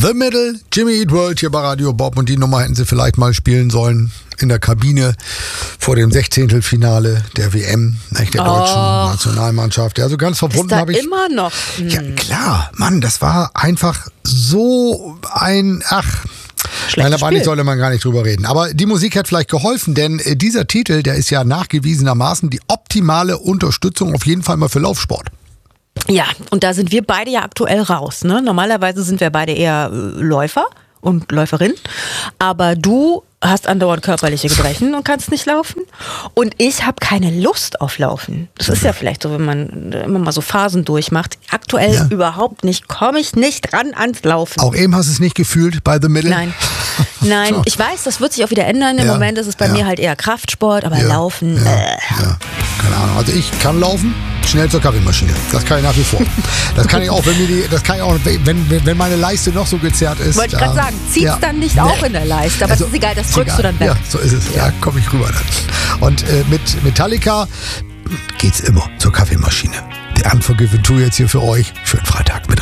The Middle, Jimmy Eat World hier bei Radio Bob, und die Nummer hätten sie vielleicht mal spielen sollen in der Kabine vor dem 16. der WM, nicht, der deutschen Nationalmannschaft. Also ganz verbunden habe ich. Immer noch. Ja, klar, Mann, das war einfach so ein, nein, da sollte man gar nicht drüber reden. Aber die Musik hat vielleicht geholfen, denn dieser Titel, der ist ja nachgewiesenermaßen die optimale Unterstützung auf jeden Fall mal für Laufsport. Ja, und da sind wir beide ja aktuell raus. Ne? Normalerweise sind wir beide eher Läufer und Läuferinnen. Aber du hast andauernd körperliche Gebrechen und kannst nicht laufen. Und ich habe keine Lust auf Laufen. Das ist ja vielleicht so, wenn man immer mal so Phasen durchmacht. Aktuell überhaupt nicht. Komme ich nicht ran ans Laufen. Auch eben hast du es nicht gefühlt bei The Middle? Nein, so. Ich weiß, das wird sich auch wieder ändern. Im Moment ist es bei mir halt eher Kraftsport, aber Laufen. Keine Ahnung. Also ich kann laufen, schnell zur Kaffeemaschine. Das kann ich nach wie vor. Das kann ich auch, wenn meine Leiste noch so gezerrt ist. Wollte ich gerade sagen, zieht es dann nicht auch in der Leiste, aber also, es ist egal, das drückst du dann weg. Ja, so ist es. Ja, komme ich rüber dann. Und mit Metallica geht's immer zur Kaffeemaschine. The Unforgiven 2 jetzt hier für euch. Schönen Freitag mit